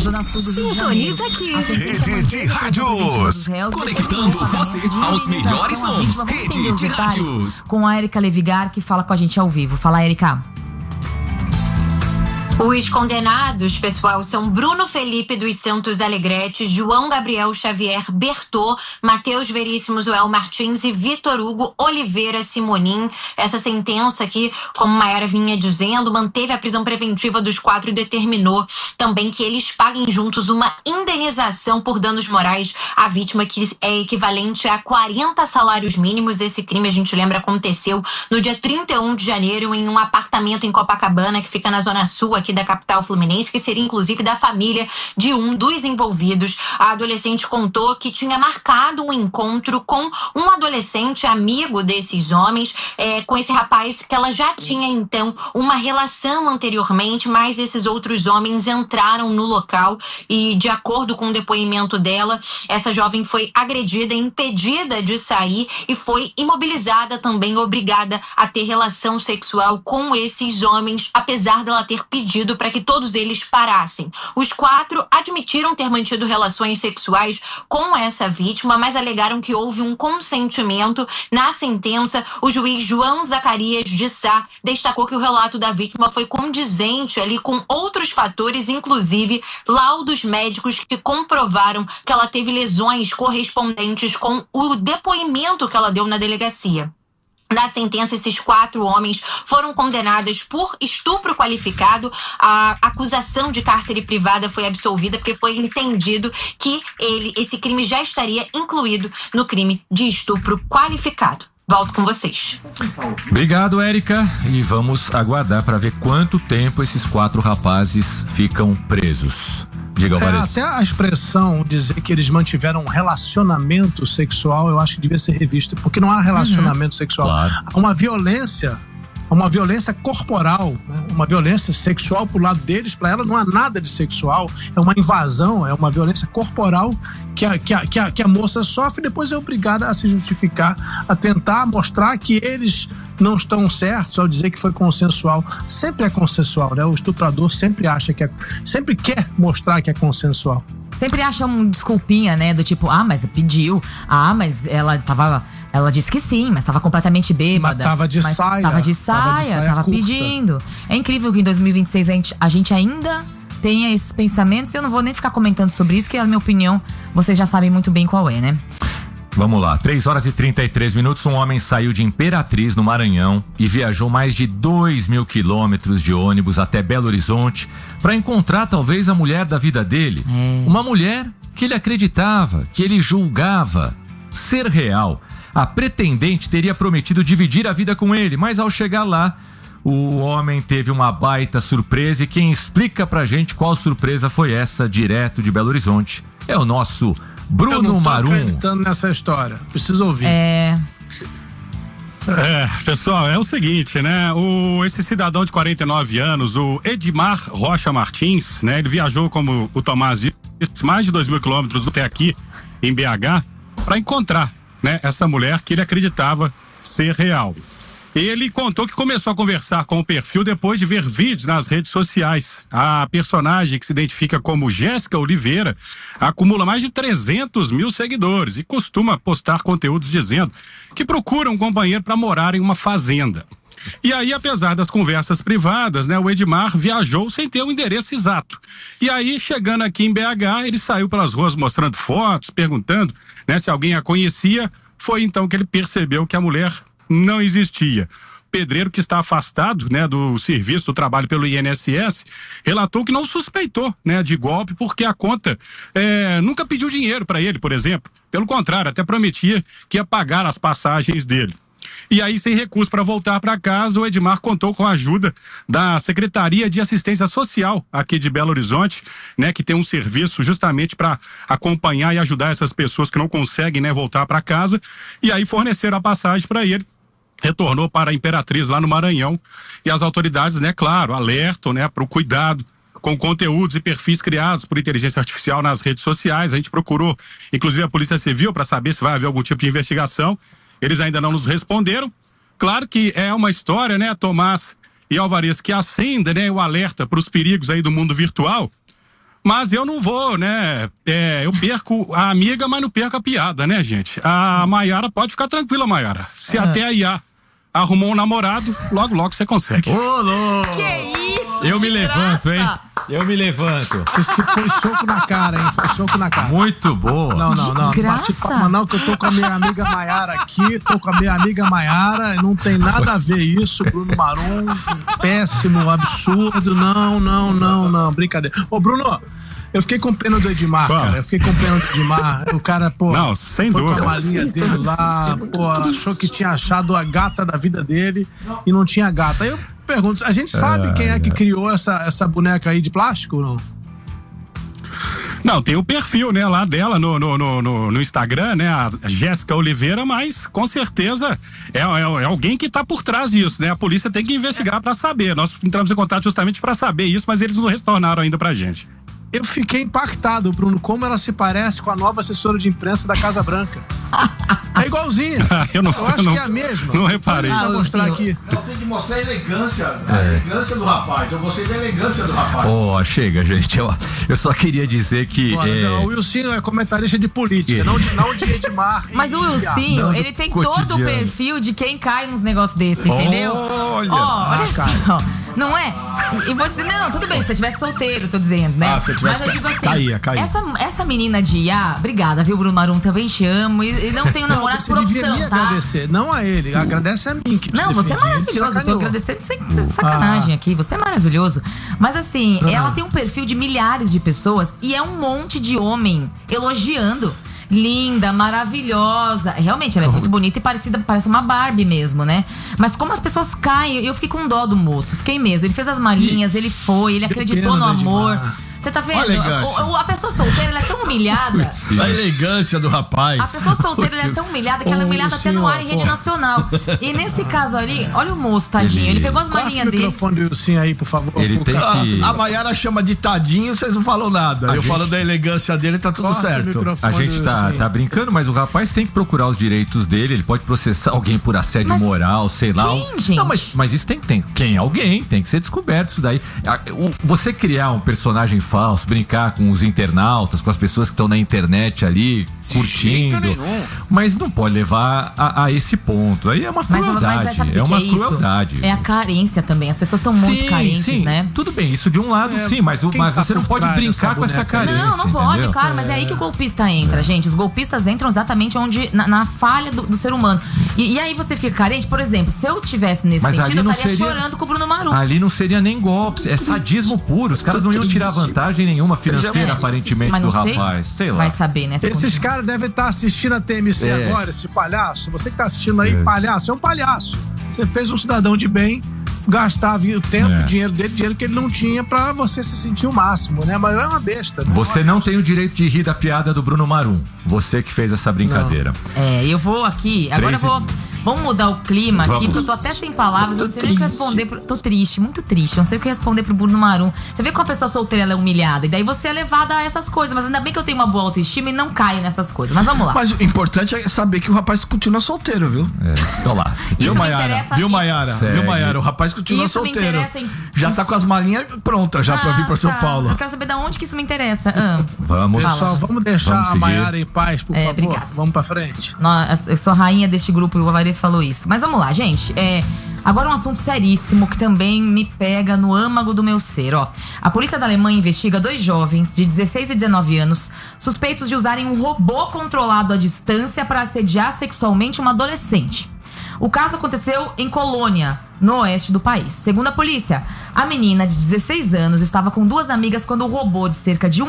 Zona Sul do Rio de Janeiro. Sintoniza aqui. Rede de Rádios. Conectando você aos melhores sons. Rede de Rádios. Com a Érica Levigar, que fala com a gente ao vivo. Fala, Érica. Os condenados, pessoal, são Bruno Felipe dos Santos Alegrete, João Gabriel Xavier Bertô, Matheus Veríssimo Joel Martins e Vitor Hugo Oliveira Simonim. Essa sentença aqui, como Maiara vinha dizendo, manteve a prisão preventiva dos 4 e determinou também que eles paguem juntos uma indenização por danos morais à vítima, que é equivalente a 40 salários mínimos. Esse crime, a gente lembra, aconteceu no dia 31 de janeiro em um apartamento em Copacabana, que fica na Zona Sul aqui da capital fluminense, que seria inclusive da família de um dos envolvidos. A adolescente contou que tinha marcado um encontro com um adolescente amigo desses homens, com esse rapaz, que ela já tinha então uma relação anteriormente, mas esses outros homens entraram no local e, de acordo com o depoimento dela, essa jovem foi agredida, impedida de sair e foi imobilizada também, obrigada a ter relação sexual com esses homens, apesar dela ter pedido para que todos eles parassem. Os 4 admitiram ter mantido relações sexuais com essa vítima, mas alegaram que houve um consentimento. Na sentença, o juiz João Zacarias de Sá destacou que o relato da vítima foi condizente ali com outros fatores, inclusive laudos médicos que comprovaram que ela teve lesões correspondentes com o depoimento que ela deu na delegacia. Na sentença, esses 4 homens foram condenados por estupro qualificado. A acusação de cárcere privada foi absolvida porque foi entendido que esse crime já estaria incluído no crime de estupro qualificado. Volto com vocês. Obrigado, Érica. E vamos aguardar para ver quanto tempo esses 4 rapazes ficam presos. Diga, até a expressão dizer que eles mantiveram um relacionamento sexual, eu acho que devia ser revista, porque não há relacionamento sexual. Claro. Há uma violência corporal, né? Uma violência sexual pro lado deles, para ela não há nada de sexual, é uma invasão, é uma violência corporal que a moça sofre e depois é obrigada a se justificar, a tentar mostrar que eles não estão certos ao dizer que foi consensual. Sempre é consensual, né? O estuprador sempre acha sempre quer mostrar que é consensual. Sempre acha uma desculpinha, né? Do tipo, mas pediu, mas ela disse que sim, mas estava completamente bêbada. Mas tava de saia. Tava pedindo. É incrível que em 2026 a gente ainda tenha esses pensamentos. Eu não vou nem ficar comentando sobre isso, que a minha opinião, vocês já sabem muito bem qual é, né? Vamos lá, 3h33, um homem saiu de Imperatriz, no Maranhão, e viajou mais de 2.000 quilômetros de ônibus até Belo Horizonte para encontrar talvez a mulher da vida dele. Uma mulher que ele acreditava, que ele julgava ser real. A pretendente teria prometido dividir a vida com ele, mas ao chegar lá, o homem teve uma baita surpresa, e quem explica pra gente qual surpresa foi essa, direto de Belo Horizonte, é o nosso Bruno Marum. Eu não tô acreditando nessa história, preciso ouvir. Pessoal, é o seguinte, né? Esse cidadão de 49 anos, o Edmar Rocha Martins, né? Ele viajou, como o Tomás disse, mais de 2.000 quilômetros até aqui, em BH, para encontrar, né, essa mulher que ele acreditava ser real. Ele contou que começou a conversar com o perfil depois de ver vídeos nas redes sociais. A personagem, que se identifica como Jéssica Oliveira, acumula mais de 300 mil seguidores e costuma postar conteúdos dizendo que procura um companheiro para morar em uma fazenda. E aí, apesar das conversas privadas, né, o Edmar viajou sem ter um endereço exato. E aí, chegando aqui em BH, ele saiu pelas ruas mostrando fotos, perguntando, né, se alguém a conhecia. Foi então que ele percebeu que a mulher não existia. O pedreiro, que está afastado, né, do serviço do trabalho pelo INSS, relatou que não suspeitou, né, de golpe, porque a conta nunca pediu dinheiro para ele, por exemplo. Pelo contrário, até prometia que ia pagar as passagens dele. E aí, sem recurso para voltar para casa, o Edmar contou com a ajuda da Secretaria de Assistência Social aqui de Belo Horizonte, né, que tem um serviço justamente para acompanhar e ajudar essas pessoas que não conseguem, né, voltar para casa. E aí forneceram a passagem para ele. Retornou para a Imperatriz, lá no Maranhão, e as autoridades, né, claro, alertam, né, para o cuidado com conteúdos e perfis criados por inteligência artificial nas redes sociais. A gente procurou, inclusive, a Polícia Civil para saber se vai haver algum tipo de investigação. Eles ainda não nos responderam. Claro que é uma história, né, Tomás e Alvarez, que acende, né, o alerta para os perigos aí do mundo virtual. Mas eu não vou, né? Eu perco a amiga, mas não perco a piada, né, gente? A Maiara pode ficar tranquila, Maiara. Se até a IA arrumou um namorado, logo, logo você consegue. Ô, louco! Que isso? Eu me de levanto, graça. hein? Eu me levanto. Esse foi soco na cara, hein? Foi soco na cara. Muito boa. Não, não, não. graça? Bate palma não, que eu tô com a minha amiga Maiara aqui, não tem nada a ver isso, Bruno Marum, péssimo, absurdo, não, brincadeira. Ô, Bruno, eu fiquei com pena do Edmar, cara, o cara, pô, não, sem foi dúvida. com a malinha dele lá, pô, achou que tinha achado a gata da vida dele e não tinha gata. Aí eu pergunto, a gente sabe quem é que criou essa boneca aí de plástico, não? Não, tem o perfil, né, lá dela no Instagram, né, a Jéssica Oliveira, mas com certeza é alguém que tá por trás disso, né? A polícia tem que investigar pra saber. Nós entramos em contato justamente pra saber isso, mas eles não retornaram ainda pra gente. Eu fiquei impactado, Bruno, como ela se parece com a nova assessora de imprensa da Casa Branca. É igualzinha. Eu acho que é a mesma. Não reparei. Deixa eu mostrar aqui. Ela tem que mostrar a elegância do rapaz. Eu gostei da elegância do rapaz. Chega, gente. Eu só queria dizer que. O Wilsinho é comentarista de política, não de Edmar. Mas o Wilsinho, ele tem todo o perfil de quem cai nos negócios desse, entendeu? Olha só. Não é? E vou dizer, não, tudo bem, se você estivesse solteiro, tô dizendo, né? Se eu tivesse, mas eu digo assim, caía. essa menina de IA, obrigada, viu, Bruno Marum, também te amo e não tenho namorado por Você devia opção, me tá? agradecer, não a ele, agradece a mim que te Não, você é defendi, maravilhoso, eu tô agradecendo sem sacanagem aqui, você é maravilhoso. Mas assim, ela tem um perfil de milhares de pessoas e é um monte de homem elogiando. Linda, maravilhosa. Realmente, ela é muito bonita e parece uma Barbie mesmo, né? Mas como as pessoas caem, eu fiquei com dó do moço. Fiquei mesmo. Ele fez as malinhas, ele acreditou no amor. Você tá vendo? A pessoa solteira, ela é tão humilhada. A elegância do rapaz. A pessoa solteira, ela é tão humilhada que ela é humilhada até no ar em rede nacional. E nesse caso ali, olha o moço, tadinho. Ele pegou as malinhas dele. o microfone do Wilsinho aí, por favor. Ele tem que... A Maiara chama de tadinho, vocês não falam nada. Eu falo da elegância dele, tá tudo certo. A gente tá brincando, mas o rapaz tem que procurar os direitos dele. Ele pode processar alguém por assédio moral, sei lá. Quem, gente? Não, mas isso tem alguém, tem que ser descoberto isso daí. Você criar um personagem falso, brincar com os internautas, com as pessoas que estão na internet ali, curtindo. Mas não pode levar a esse ponto. Aí é uma crueldade. Mas sabe é uma que é isso? crueldade. É a carência também. As pessoas estão muito carentes, né? Tudo bem, isso de um lado sim, mas você não pode brincar com essa carência. Não pode, entendeu? claro, mas é aí que o golpista entra, gente. Os golpistas entram exatamente na falha do ser humano. E aí você fica carente, por exemplo, se eu tivesse nesse sentido, eu estaria chorando com o Bruno Marum. Ali não seria nem golpe, é sadismo puro. Os caras não iam tirar vantagem nenhuma financeira, aparentemente, do rapaz. Sei lá. Vai saber, né? Esses caras devem estar assistindo a TMC agora, esse palhaço. Você que tá assistindo aí, palhaço, é um palhaço. Você fez um cidadão de bem gastar o tempo, o dinheiro dele, dinheiro que ele não tinha pra você se sentir o máximo, né? Mas é uma besta, né? Você não tem o direito de rir da piada do Bruno Marum. Você que fez essa brincadeira. Eu vou aqui, agora eu vou... Vamos mudar o clima aqui, porque eu tô até sem palavras, eu não sei nem o que responder. Tô triste, muito triste. Eu não sei o que responder pro Bruno Marum. Você vê que uma pessoa solteira ela é humilhada, e daí você é levada a essas coisas. Mas ainda bem que eu tenho uma boa autoestima e não caio nessas coisas. Mas vamos lá. Mas o importante é saber que o rapaz continua solteiro, viu? Então lá. Viu, Maiara? O rapaz continua solteiro. Já tá com as malinhas prontas já pra vir pra São Paulo. Eu quero saber de onde que isso me interessa. Vamos. Pessoal, vamos deixar a Maiara em paz, por favor. Obrigada. Vamos pra frente. Eu sou a rainha deste grupo e o Alvarez falou isso. Mas vamos lá, gente. Agora um assunto seríssimo que também me pega no âmago do meu ser. A polícia da Alemanha investiga 2 jovens de 16 e 19 anos suspeitos de usarem um robô controlado à distância para assediar sexualmente uma adolescente. O caso aconteceu em Colônia, no oeste do país. Segundo a polícia, a menina de 16 anos estava com 2 amigas quando o robô de cerca de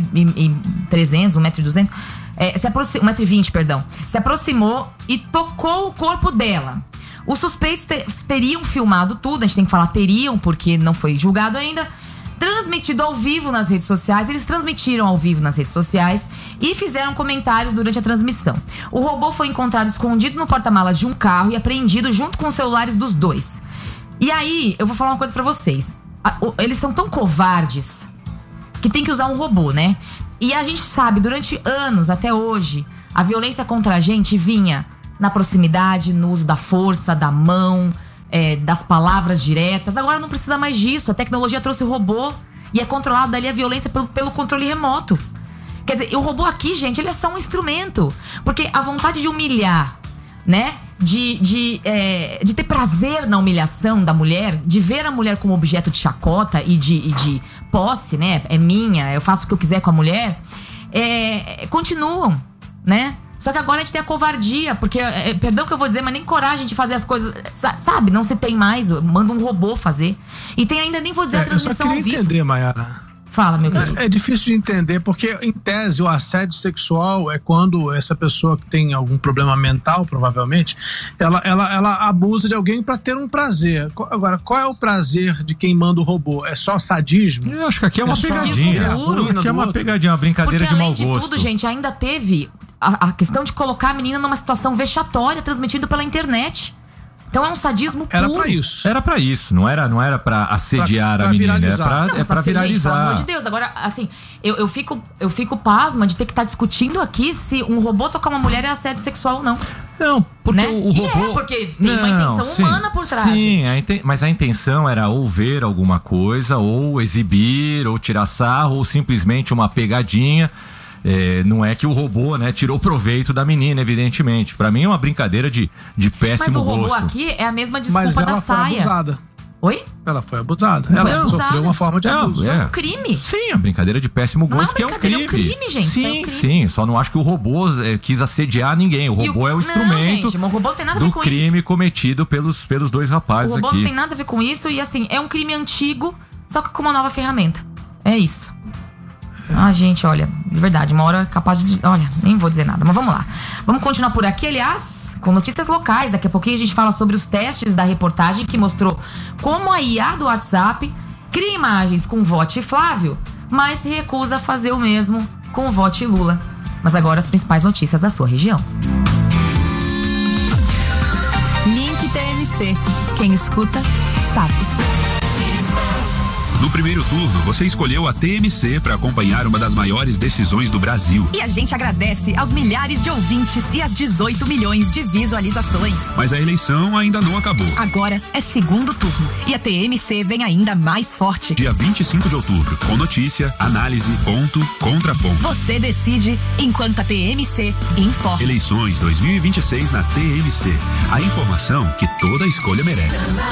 1,3 m, 1,2 m, 1,20 m, perdão, se aproximou e tocou o corpo dela. Os suspeitos teriam filmado tudo, a gente tem que falar teriam, porque não foi julgado ainda, transmitido ao vivo nas redes sociais. Eles transmitiram ao vivo nas redes sociais e fizeram comentários durante a transmissão. O robô foi encontrado escondido no porta-malas de um carro e apreendido junto com os celulares dos 2. E aí, eu vou falar uma coisa pra vocês. Eles são tão covardes que tem que usar um robô, né? E a gente sabe, durante anos, até hoje, a violência contra a gente vinha na proximidade, no uso da força, da mão, das palavras diretas. Agora não precisa mais disso. A tecnologia trouxe o robô E é controlado dali a violência pelo controle remoto. Quer dizer, o robô aqui, gente, ele é só um instrumento. Porque a vontade de humilhar, né? De ter prazer na humilhação da mulher, de ver a mulher como objeto de chacota e de posse, né? É minha, eu faço o que eu quiser com a mulher. Continuam, né? Só que agora a gente tem a covardia, porque, perdão que eu vou dizer, mas nem coragem de fazer as coisas, sabe? Não se tem mais, manda um robô fazer. E tem ainda, nem vou dizer a transmissão ao vivo. Eu só queria entender, Mayara. Fala, meu querido. É difícil de entender, porque em tese o assédio sexual é quando essa pessoa que tem algum problema mental, provavelmente, ela abusa de alguém para ter um prazer. Agora, qual é o prazer de quem manda o robô? É só sadismo? Eu acho que aqui é uma pegadinha. Aqui é uma pegadinha, uma brincadeira de mau gosto. Porque além de tudo, gente, ainda teve a questão de colocar a menina numa situação vexatória, transmitida pela internet. Então é um sadismo puro. Era pra isso. Não era pra assediar a menina. É pra viralizar. Gente, pelo amor de Deus. Agora, assim, eu fico pasma de ter que estar discutindo aqui se um robô tocar uma mulher é assédio sexual ou não. Não, porque né? o robô... porque tem uma intenção humana por trás. Sim, mas a intenção era ou ver alguma coisa, ou exibir, ou tirar sarro, ou simplesmente uma pegadinha. Não é que o robô, né, tirou proveito da menina, evidentemente. Pra mim é uma brincadeira de péssimo gosto. Mas o robô aqui é a mesma desculpa da saia. Mas ela foi abusada. Oi? Ela foi abusada. Ela sofreu uma forma de abuso. É um crime. Sim, a brincadeira de péssimo gosto, que é um crime. É um crime, gente. Sim, sim. Só não acho que o robô quis assediar ninguém. O robô é o instrumento gente, o robô tem nada a ver com crime cometido pelos dois rapazes aqui. O robô não tem nada a ver com isso. E assim, é um crime antigo, só que com uma nova ferramenta. É isso. Gente, olha, de verdade, uma hora capaz de... Olha, nem vou dizer nada, mas vamos lá. Vamos continuar por aqui, aliás, com notícias locais. Daqui a pouquinho a gente fala sobre os testes da reportagem que mostrou como a IA do WhatsApp cria imagens com vote Flávio, mas se recusa a fazer o mesmo com o vote Lula. Mas agora as principais notícias da sua região. Link TMC. Quem escuta, sabe. No primeiro turno, você escolheu a TMC para acompanhar uma das maiores decisões do Brasil. E a gente agradece aos milhares de ouvintes e às 18 milhões de visualizações. Mas a eleição ainda não acabou. Agora é segundo turno e a TMC vem ainda mais forte. Dia 25 de outubro, com notícia, análise, ponto, contraponto. Você decide enquanto a TMC informa. Eleições 2026 na TMC. A informação que toda escolha merece.